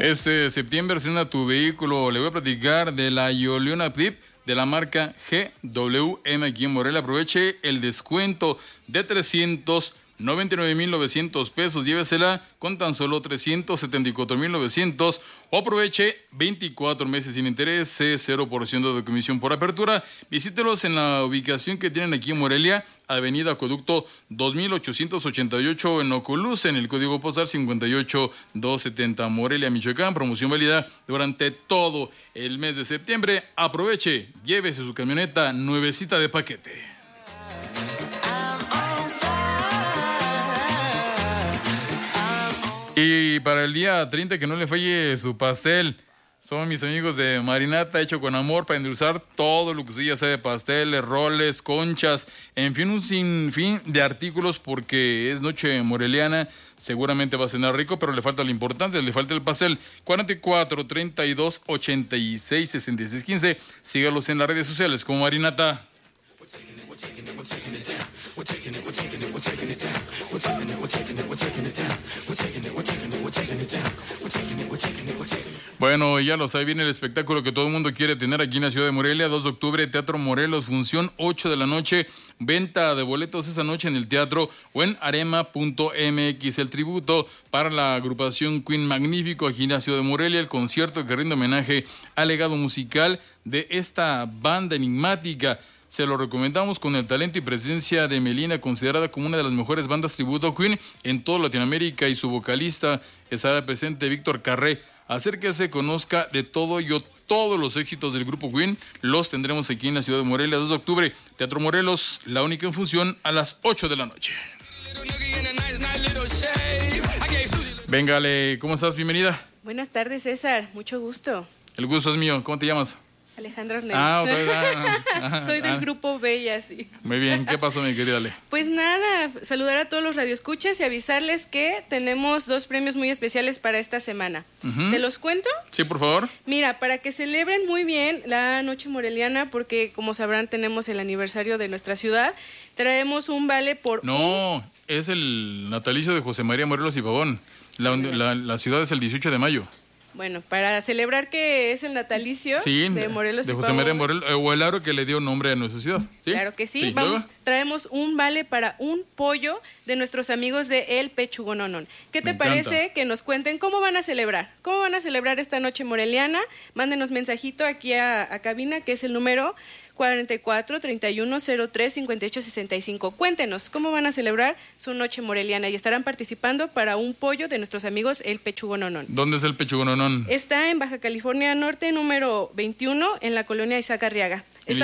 Este septiembre estrena tu vehículo. Le voy a platicar de la Ioliona Pip de la marca GWM aquí en Morelia. Aproveche el descuento de 399,900 pesos. Llévesela con tan solo 374,900 o aproveche 24 meses sin interés, 0% de comisión por apertura. Visítelos en la ubicación que tienen aquí en Morelia, Avenida Acueducto 2888 en Ocoluz, en el código postal 58270, Morelia, Michoacán. Promoción válida durante todo el mes de septiembre. Aproveche, llévese su camioneta nuevecita de paquete. Y para el día 30 que no le falle su pastel. Son mis amigos de Marinata, hecho con amor, para endulzar todo lo que usted ya sabe: pasteles, roles, conchas, en fin, un sinfín de artículos, porque es noche moreliana. Seguramente va a cenar rico, pero le falta lo importante, le falta el pastel. 44 32 86 66 15. Sígalos en las redes sociales como Marinata. Bueno, ya lo sabe, viene el espectáculo que todo el mundo quiere tener aquí en la ciudad de Morelia. 2 de octubre, Teatro Morelos, función 8 de la noche. Venta de boletos esa noche en el teatro o en arema.mx. El tributo para la agrupación Queen Magnífico aquí en la ciudad de Morelia. El concierto que rinde homenaje al legado musical de esta banda enigmática. Se lo recomendamos con el talento y presencia de Melina, considerada como una de las mejores bandas tributo a Queen en toda Latinoamérica, y su vocalista estará presente, Víctor Carré. Acérquese, conozca de todo todos los éxitos del grupo Queen. Los tendremos aquí en la ciudad de Morelia, 2 de octubre, Teatro Morelos, la única en función a las 8 de la noche. Véngale, ¿cómo estás? Bienvenida. Buenas tardes, César, mucho gusto. El gusto es mío. ¿Cómo te llamas? Alejandra Ornelas. Otra vez. Soy del grupo Bella, sí. Muy bien, ¿qué pasó, mi querida Ale? Pues nada, saludar a todos los radioescuchas y avisarles que tenemos 2 premios muy especiales para esta semana. ¿Te los cuento? Sí, por favor. Mira, para que celebren muy bien la noche moreliana, porque como sabrán tenemos el aniversario de nuestra ciudad, traemos un vale por... No, es el natalicio de José María Morelos y Pavón. La ciudad es el 18 de mayo. Bueno, para celebrar que es el natalicio de Morelos de José María Morelos, o el aro que le dio nombre a nuestra ciudad. ¿Sí? Claro que sí. Traemos un vale para un pollo de nuestros amigos de El Pechugononón. ¿Qué te parece que nos cuenten cómo van a celebrar? ¿Cómo van a celebrar esta noche moreliana? Mándenos mensajito aquí a cabina, que es el número 44 31 03 58 65. Cuéntenos cómo van a celebrar su noche moreliana, y estarán participando para un pollo de nuestros amigos El Pechugononón. ¿Dónde es El Pechugononón? Está en Baja California Norte, número 21, en la colonia Isaac Arriaga. Un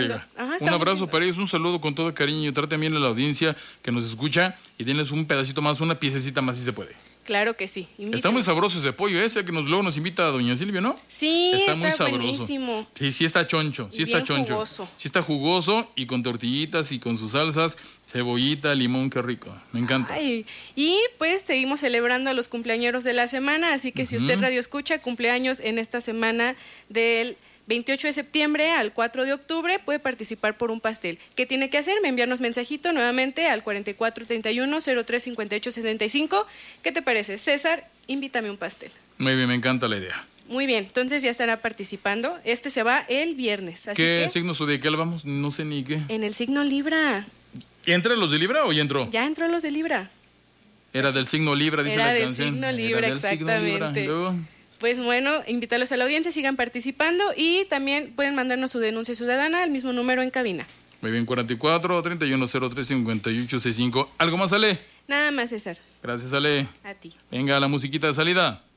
abrazo para ellos, un saludo con todo cariño. Trate bien a la audiencia que nos escucha y denles un pedacito más, una piececita más si se puede. Claro que sí. Invítenos. Está muy sabroso ese pollo, ese que luego nos invita a doña Silvia, ¿no? Sí, está muy sabroso. Buenísimo. Sí está choncho, sí está choncho. Jugoso. Sí está jugoso, y con tortillitas y con sus salsas, cebollita, limón, qué rico. Me encanta. Ay, y pues seguimos celebrando a los cumpleañeros de la semana, así que si usted radio escucha cumpleaños en esta semana del 28 de septiembre al 4 de octubre, puede participar por un pastel. ¿Qué tiene que hacer? Enviarnos mensajito nuevamente al 44 31 03 58 75. ¿Qué te parece, César? Invítame un pastel. Muy bien, me encanta la idea. Muy bien, entonces ya estará participando. Este se va el viernes. Así ¿Qué signo zodiacal vamos? No sé ni qué. En el signo Libra. ¿Entra los de Libra o ya entró? Ya entró los de Libra. Era del signo Libra, dice la canción. Era del signo Libra, exactamente. Luego... Pues bueno, invitarlos a la audiencia, sigan participando, y también pueden mandarnos su denuncia ciudadana al mismo número en cabina. Muy bien, 44 31 03 58 65. ¿Algo más, Ale? Nada más, César. Gracias, Ale. A ti. Venga, la musiquita de salida.